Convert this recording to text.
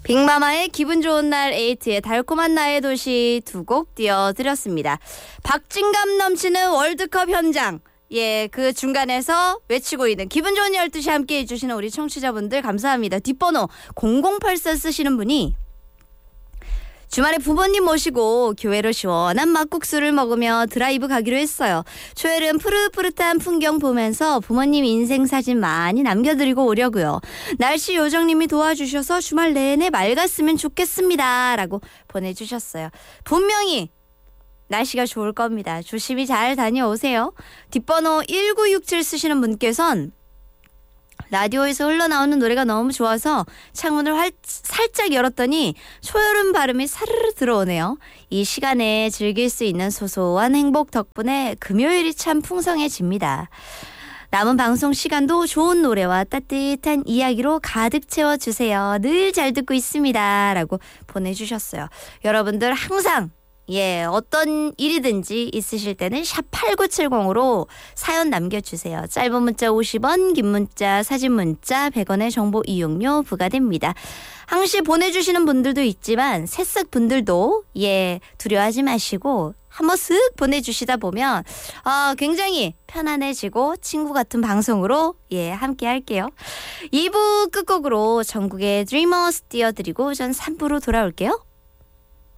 빅마마의 기분 좋은 날, 에이트의 달콤한 나의 도시 두 곡 띄워드렸습니다. 박진감 넘치는 월드컵 현장. 예, 그 중간에서 외치고 있는 기분 좋은 12시 함께 해주시는 우리 청취자분들 감사합니다. 뒷번호 0084 쓰시는 분이 주말에 부모님 모시고 교회로 시원한 막국수를 먹으며 드라이브 가기로 했어요. 초여름 푸릇푸릇한 풍경 보면서 부모님 인생 사진 많이 남겨드리고 오려고요. 날씨 요정님이 도와주셔서 주말 내내 맑았으면 좋겠습니다. 라고 보내주셨어요. 분명히 날씨가 좋을 겁니다. 조심히 잘 다녀오세요. 뒷번호 1967 쓰시는 분께선 라디오에서 흘러나오는 노래가 너무 좋아서 창문을 살짝 열었더니 초여름 바람이 사르르 들어오네요. 이 시간에 즐길 수 있는 소소한 행복 덕분에 금요일이 참 풍성해집니다. 남은 방송 시간도 좋은 노래와 따뜻한 이야기로 가득 채워주세요. 늘 잘 듣고 있습니다. 라고 보내주셨어요. 여러분들 항상 어떤 일이든지 있으실 때는 샵 8970으로 사연 남겨주세요. 짧은 문자 50원, 긴 문자, 사진 문자 100원의 정보 이용료 부과됩니다. 항시 보내주시는 분들도 있지만 새싹 분들도 두려워하지 마시고 한번 쓱 보내주시다 보면 굉장히 편안해지고 친구 같은 방송으로 함께 할게요. 2부 끝곡으로 전국의 드리머스 띄워드리고 전 3부로 돌아올게요.